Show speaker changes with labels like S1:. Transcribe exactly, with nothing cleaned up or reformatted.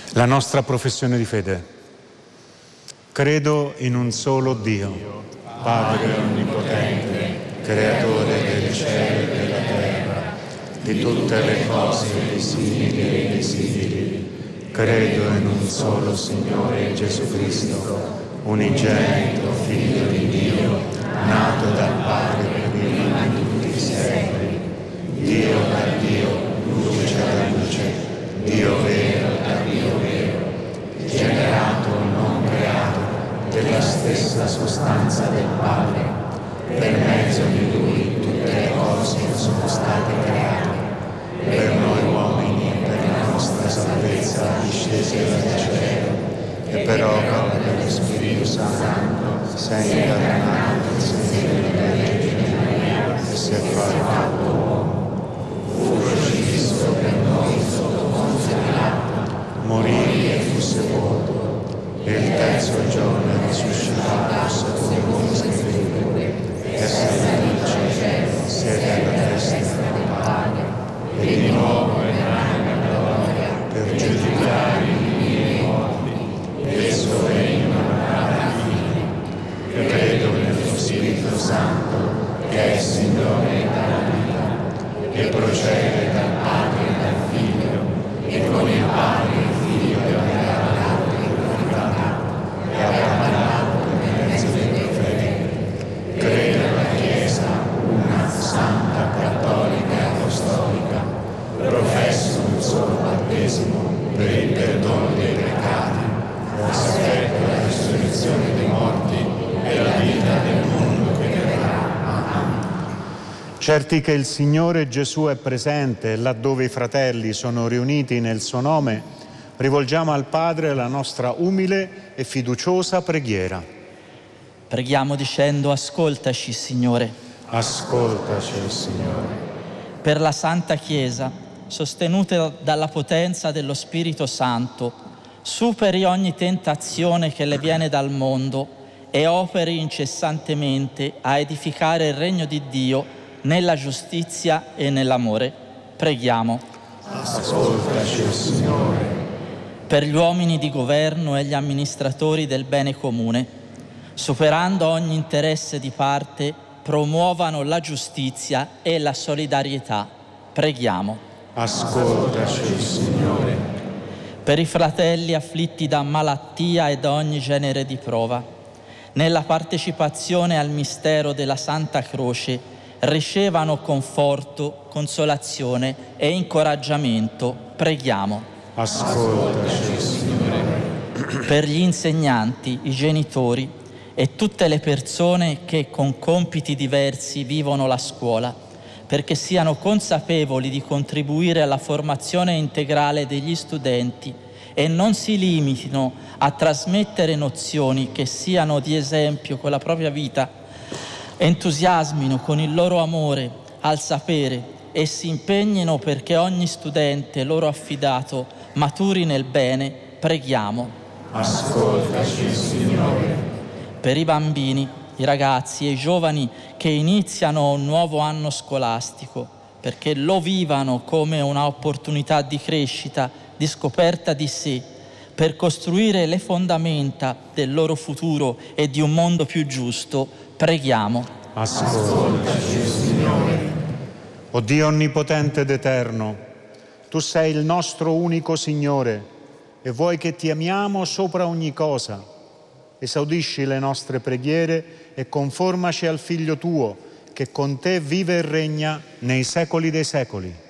S1: La nostra professione di fede. Credo in un solo Dio, Padre onnipotente, creatore del cielo e della terra, di tutte le cose visibili e invisibili. Credo in un solo Signore Gesù Cristo, unigenito Figlio di Dio, nato dal Padre prima di tutti i secoli, Dio da Dio, luce da luce, Dio vero da Dio vero, generato, non creato, della stessa sostanza del Padre. Per mezzo di Lui tutte le cose sono state create. Per noi uomini e per la nostra salvezza discese dal cielo, e per opera dello Spirito Santo sei incarnato il Signore della Vergine Maria e si è fatto uomo. Fu crocifisso per noi sotto Ponzio Pilato, morì e fu sepolto, e il terzo giorno è risuscitato secondo le Scritture, e salito al cielo, siede alla destra del Padre, e di nuovo verrà nella gloria per giudicare i vivi e i morti, e il suo regno non avrà fine. Credo nello Spirito Santo, che è Signore della vita, che procede dal Padre e dal Figlio, e con il Padre e il Figlio aveva dato glorificato, e avrà parlato per mezzo dei profeti. Credo nella Chiesa, una santa, cattolica e apostolica, professo un solo battesimo per il perdono dei peccati, aspetto la risurrezione dei morti e la vita del mondo che verrà. Amen. Certi che il Signore Gesù è presente laddove i fratelli sono riuniti nel suo nome, rivolgiamo al Padre la nostra umile e fiduciosa preghiera.
S2: Preghiamo dicendo: ascoltaci, Signore.
S1: Ascoltaci, Signore.
S2: Per la Santa Chiesa, sostenuta dalla potenza dello Spirito Santo, superi ogni tentazione che le viene dal mondo e operi incessantemente a edificare il regno di Dio nella giustizia e nell'amore. Preghiamo.
S1: Ascoltaci, Signore.
S2: Per gli uomini di governo e gli amministratori del bene comune, superando ogni interesse di parte, promuovano la giustizia e la solidarietà. Preghiamo.
S1: Ascoltaci, Signore.
S2: Per i fratelli afflitti da malattia e da ogni genere di prova, nella partecipazione al mistero della Santa Croce, ricevano conforto, consolazione e incoraggiamento. Preghiamo.
S1: Ascoltaci, Signore.
S2: Per gli insegnanti, i genitori e tutte le persone che con compiti diversi vivono la scuola, perché siano consapevoli di contribuire alla formazione integrale degli studenti e non si limitino a trasmettere nozioni che siano di esempio con la propria vita, entusiasmino con il loro amore al sapere e si impegnino perché ogni studente loro affidato maturi nel bene. Preghiamo.
S1: Ascoltaci, Signore.
S2: Per i bambini, i ragazzi e i giovani che iniziano un nuovo anno scolastico, perché lo vivano come un'opportunità di crescita, di scoperta di sé, per costruire le fondamenta del loro futuro e di un mondo più giusto. Preghiamo.
S1: Ascoltaci, Signore. O Dio onnipotente ed eterno, Tu sei il nostro unico Signore e vuoi che ti amiamo sopra ogni cosa. Esaudisci le nostre preghiere e conformaci al Figlio Tuo, che con Te vive e regna nei secoli dei secoli.